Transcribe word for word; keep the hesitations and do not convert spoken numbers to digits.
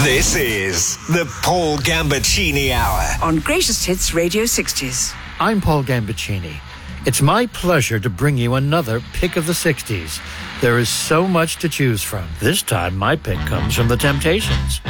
This is the Paul Gambaccini Hour on Greatest Hits Radio sixties. I'm Paul Gambaccini. It's my pleasure to bring you another pick of the sixties. There is so much to choose from. This time, my pick comes from The Temptations.